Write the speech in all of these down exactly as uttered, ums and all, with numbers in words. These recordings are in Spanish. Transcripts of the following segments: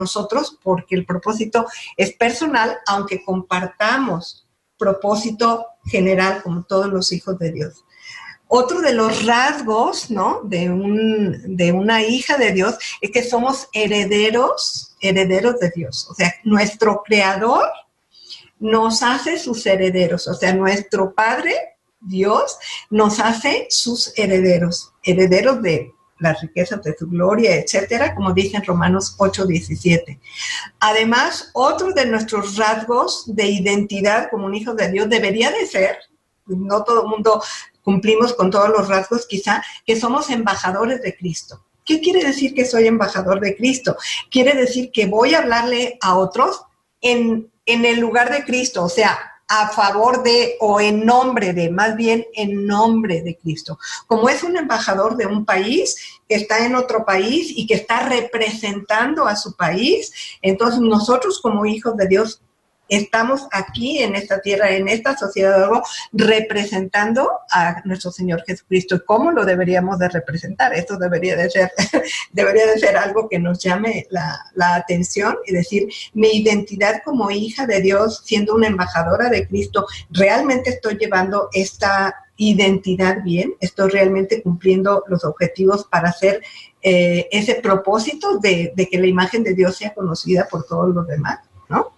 nosotros, porque el propósito es personal, aunque compartamos propósito general como todos los hijos de Dios. Otro de los rasgos, ¿no?, de, un, de una hija de Dios es que somos herederos, herederos de Dios. O sea, nuestro Creador nos hace sus herederos. O sea, nuestro Padre, Dios, nos hace sus herederos, herederos de las riquezas de su gloria, etcétera, como dice en Romanos ocho diecisiete. Además, otro de nuestros rasgos de identidad como un hijo de Dios debería de ser, no todo el mundo cumplimos con todos los rasgos quizá, que somos embajadores de Cristo. ¿Qué quiere decir que soy embajador de Cristo? Quiere decir que voy a hablarle a otros en, en el lugar de Cristo, o sea, a favor de o en nombre de, más bien en nombre de Cristo. Como es un embajador de un país que está en otro país y que está representando a su país, entonces nosotros como hijos de Dios estamos aquí en esta tierra, en esta sociedad, representando a nuestro Señor Jesucristo. ¿Y cómo lo deberíamos de representar? Esto debería de ser, debería de ser algo que nos llame la, la atención y decir, mi identidad como hija de Dios, siendo una embajadora de Cristo, ¿realmente estoy llevando esta identidad bien? ¿Estoy realmente cumpliendo los objetivos para hacer eh, ese propósito de, de que la imagen de Dios sea conocida por todos los demás, ¿no?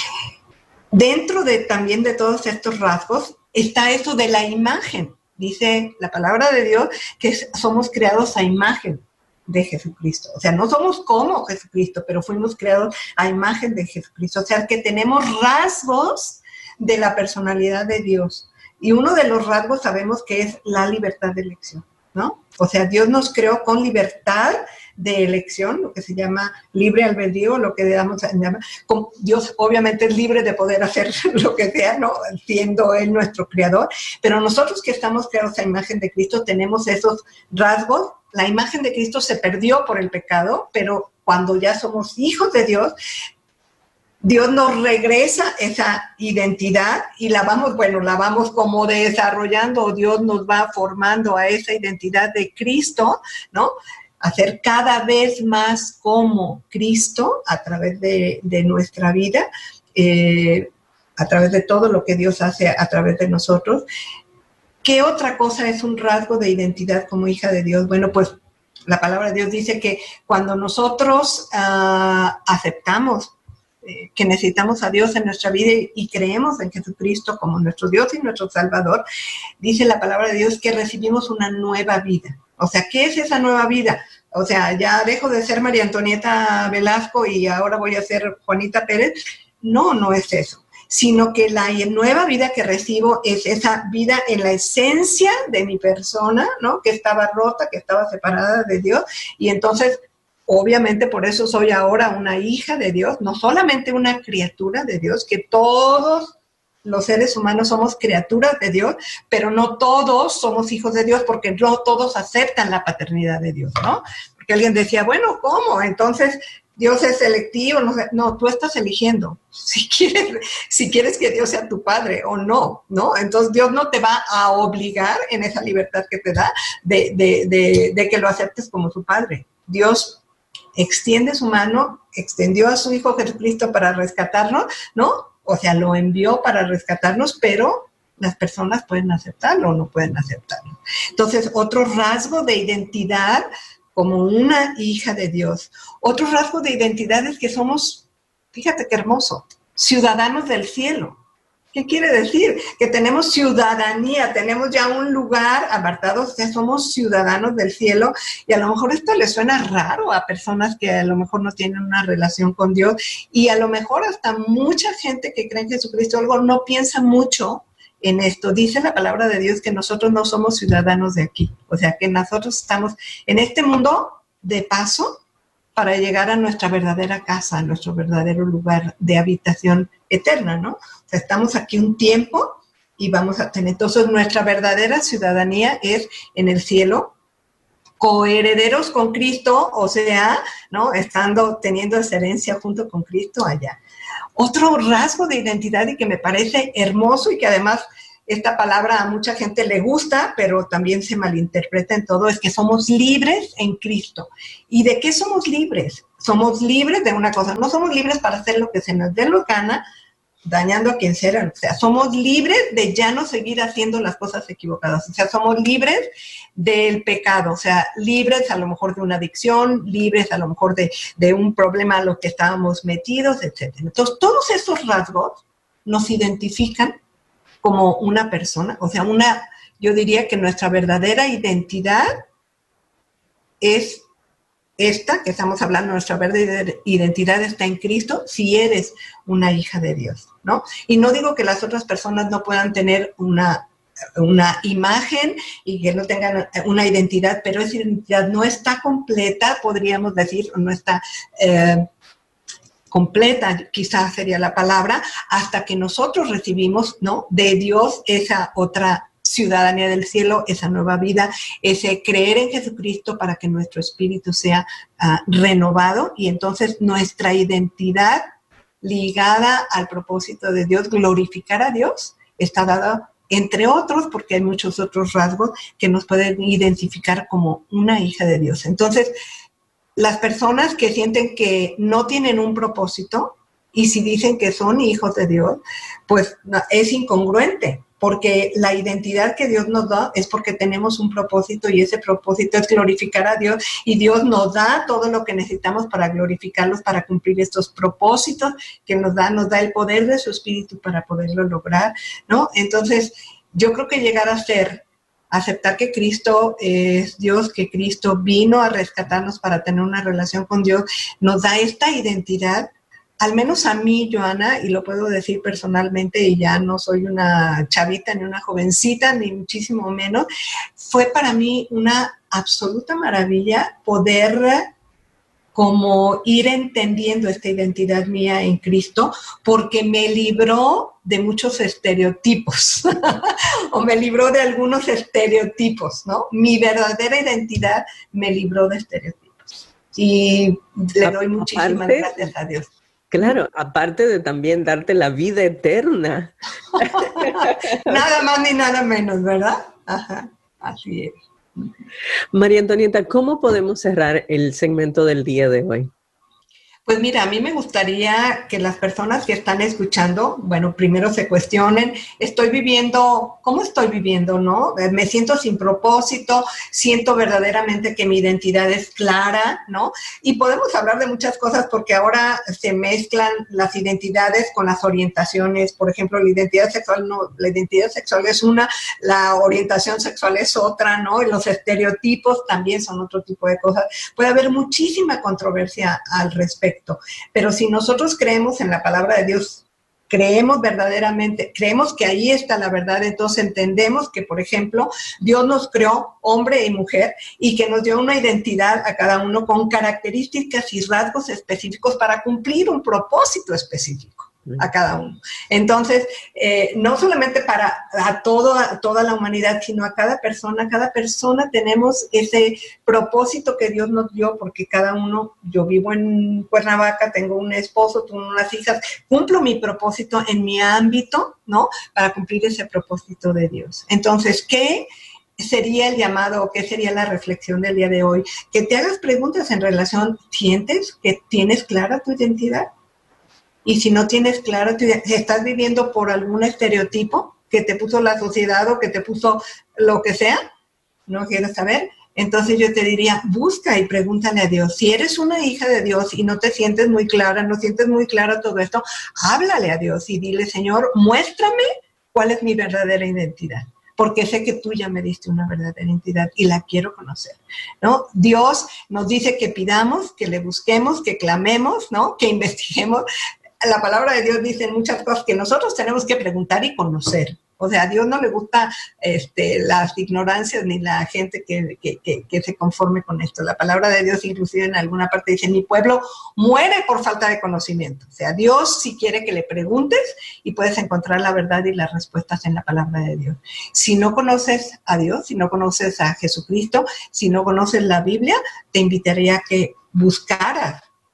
Dentro de también de todos estos rasgos está eso de la imagen. Dice la palabra de Dios que somos creados a imagen de Jesucristo. O sea, no somos como Jesucristo, pero fuimos creados a imagen de Jesucristo. O sea, que tenemos rasgos de la personalidad de Dios. Y uno de los rasgos sabemos que es la libertad de elección, ¿no? O sea, Dios nos creó con libertad de elección, lo que se llama libre albedrío, lo que damos, Dios obviamente es libre de poder hacer lo que sea, ¿no?, siendo Él nuestro creador, pero nosotros que estamos creados a imagen de Cristo tenemos esos rasgos. La imagen de Cristo se perdió por el pecado, pero cuando ya somos hijos de Dios, Dios nos regresa esa identidad y la vamos, bueno, la vamos como desarrollando, Dios nos va formando a esa identidad de Cristo, ¿no?, hacer cada vez más como Cristo a través de, de nuestra vida, eh, a través de todo lo que Dios hace a través de nosotros. ¿Qué otra cosa es un rasgo de identidad como hija de Dios? Bueno, pues la palabra de Dios dice que cuando nosotros uh, aceptamos eh, que necesitamos a Dios en nuestra vida y, y creemos en Jesucristo como nuestro Dios y nuestro Salvador, dice la palabra de Dios que recibimos una nueva vida. O sea, ¿qué es esa nueva vida? O sea, ya dejo de ser María Antonieta Velasco y ahora voy a ser Juanita Pérez. No, no es eso, sino que la nueva vida que recibo es esa vida en la esencia de mi persona, ¿no?, que estaba rota, que estaba separada de Dios, y entonces, obviamente, por eso soy ahora una hija de Dios, no solamente una criatura de Dios, que todos los seres humanos somos criaturas de Dios, pero no todos somos hijos de Dios, porque no todos aceptan la paternidad de Dios, ¿no? Porque alguien decía, bueno, ¿cómo? Entonces, Dios es selectivo. No, no, tú estás eligiendo si quieres, si quieres que Dios sea tu padre o no, ¿no? Entonces, Dios no te va a obligar en esa libertad que te da de, de, de, de que lo aceptes como su padre. Dios extiende su mano, extendió a su Hijo Jesucristo para rescatarnos, ¿no? O sea, lo envió para rescatarnos, pero las personas pueden aceptarlo o no pueden aceptarlo. Entonces, otro rasgo de identidad como una hija de Dios. Otro rasgo de identidad es que somos, fíjate qué hermoso, ciudadanos del cielo. ¿Qué quiere decir? Que tenemos ciudadanía, tenemos ya un lugar apartado, o sea, somos ciudadanos del cielo, y a lo mejor esto le suena raro a personas que a lo mejor no tienen una relación con Dios, y a lo mejor hasta mucha gente que cree en Jesucristo algo no piensa mucho en esto. Dice la palabra de Dios que nosotros no somos ciudadanos de aquí, o sea, que nosotros estamos en este mundo de paso para llegar a nuestra verdadera casa, a nuestro verdadero lugar de habitación eterna, ¿no? O sea, estamos aquí un tiempo y vamos a tener, entonces nuestra verdadera ciudadanía es en el cielo, coherederos con Cristo, o sea, ¿no?, estando, teniendo esa herencia junto con Cristo allá. Otro rasgo de identidad y que me parece hermoso y que además esta palabra a mucha gente le gusta, pero también se malinterpreta en todo, es que somos libres en Cristo. ¿Y de qué somos libres? Somos libres de una cosa, no somos libres para hacer lo que se nos dé la gana, dañando a quien sea. O sea, somos libres de ya no seguir haciendo las cosas equivocadas. O sea, somos libres del pecado. O sea, libres a lo mejor de una adicción, libres a lo mejor de, de un problema a lo que estábamos metidos, etcétera. Entonces, todos esos rasgos nos identifican como una persona. O sea, una, yo diría que nuestra verdadera identidad es esta, que estamos hablando, nuestra verdadera identidad está en Cristo, si eres una hija de Dios, ¿no? Y no digo que las otras personas no puedan tener una, una imagen y que no tengan una identidad, pero esa identidad no está completa, podríamos decir, no está eh, completa, quizás sería la palabra, hasta que nosotros recibimos, ¿no?, de Dios esa otra ciudadanía del cielo, esa nueva vida, ese creer en Jesucristo para que nuestro espíritu sea uh, renovado y entonces nuestra identidad ligada al propósito de Dios, glorificar a Dios, está dada entre otros, porque hay muchos otros rasgos que nos pueden identificar como una hija de Dios. Entonces, las personas que sienten que no tienen un propósito y si dicen que son hijos de Dios, pues es incongruente. Porque la identidad que Dios nos da es porque tenemos un propósito y ese propósito es glorificar a Dios y Dios nos da todo lo que necesitamos para glorificarlos, para cumplir estos propósitos que nos da, nos da el poder de su espíritu para poderlo lograr, ¿no? Entonces, yo creo que llegar a ser, aceptar que Cristo es Dios, que Cristo vino a rescatarnos para tener una relación con Dios, nos da esta identidad. Al menos a mí, Joana, y lo puedo decir personalmente, y ya no soy una chavita ni una jovencita, ni muchísimo menos, fue para mí una absoluta maravilla poder como ir entendiendo esta identidad mía en Cristo, porque me libró de muchos estereotipos, o me libró de algunos estereotipos, ¿no? Mi verdadera identidad me libró de estereotipos. Y le doy muchísimas Aparte, gracias a Dios. Claro, aparte de también darte la vida eterna. Nada más ni nada menos, ¿verdad? Ajá, así es. María Antonieta, ¿cómo podemos cerrar el segmento del día de hoy? Pues mira, a mí me gustaría que las personas que están escuchando, bueno, primero se cuestionen, estoy viviendo, ¿cómo estoy viviendo, no? Me siento sin propósito, siento verdaderamente que mi identidad es clara, ¿no? Y podemos hablar de muchas cosas porque ahora se mezclan las identidades con las orientaciones. Por ejemplo, la identidad sexual, no, la identidad sexual es una, la orientación sexual es otra, ¿no? Y los estereotipos también son otro tipo de cosas. Puede haber muchísima controversia al respecto. Pero si nosotros creemos en la palabra de Dios, creemos verdaderamente, creemos que ahí está la verdad, entonces entendemos que, por ejemplo, Dios nos creó hombre y mujer y que nos dio una identidad a cada uno con características y rasgos específicos para cumplir un propósito específico a cada uno. Entonces, eh, no solamente para a, todo, a toda la humanidad, sino a cada persona. Cada persona tenemos ese propósito que Dios nos dio, porque cada uno, yo vivo en Cuernavaca, tengo un esposo, tengo unas hijas, cumplo mi propósito en mi ámbito, ¿no? Para cumplir ese propósito de Dios. Entonces, ¿qué sería el llamado o qué sería la reflexión del día de hoy? Que te hagas preguntas en relación, ¿sientes que tienes clara tu identidad? Y si no tienes claro, estás viviendo por algún estereotipo que te puso la sociedad o que te puso lo que sea, no quieres saber, entonces yo te diría, busca y pregúntale a Dios. Si eres una hija de Dios y no te sientes muy clara, no sientes muy claro todo esto, háblale a Dios y dile, Señor, muéstrame cuál es mi verdadera identidad. Porque sé que tú ya me diste una verdadera identidad y la quiero conocer, ¿no? Dios nos dice que pidamos, que le busquemos, que clamemos, ¿no? Que investiguemos. La palabra de Dios dice muchas cosas que nosotros tenemos que preguntar y conocer. O sea, a Dios no le gusta este, las ignorancias ni la gente que, que, que, que se conforme con esto. La palabra de Dios inclusive en alguna parte dice, mi pueblo muere por falta de conocimiento. O sea, Dios sí quiere que le preguntes y puedes encontrar la verdad y las respuestas en la palabra de Dios. Si no conoces a Dios, si no conoces a Jesucristo, si no conoces la Biblia, te invitaría a que buscaras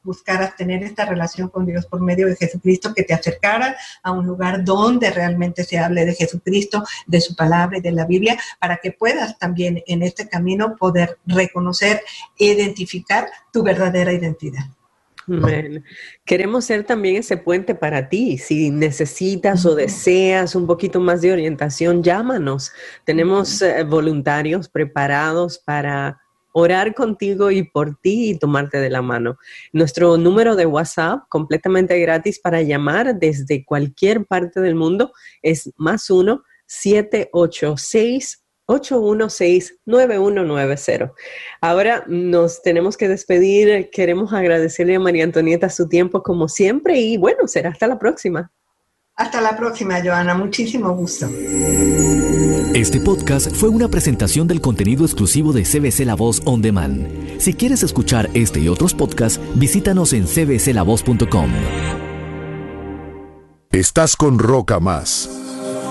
buscaras tener esta relación con Dios por medio de Jesucristo, que te acercara a un lugar donde realmente se hable de Jesucristo, de su palabra y de la Biblia, para que puedas también en este camino poder reconocer e identificar tu verdadera identidad. Amén. Queremos ser también ese puente para ti. Si necesitas o deseas un poquito más de orientación, llámanos. Tenemos eh, voluntarios preparados para orar contigo y por ti y tomarte de la mano. Nuestro número de WhatsApp, completamente gratis para llamar desde cualquier parte del mundo, es más uno, siete ocho seis, ocho uno seis, nueve uno nueve cero. Ahora nos tenemos que despedir. Queremos agradecerle a María Antonieta su tiempo como siempre y bueno, será hasta la próxima. Hasta la próxima, Joana. Muchísimo gusto. Este podcast fue una presentación del contenido exclusivo de C B C La Voz On Demand. Si quieres escuchar este y otros podcasts, visítanos en c b c la voz punto com. Estás con Roca Más.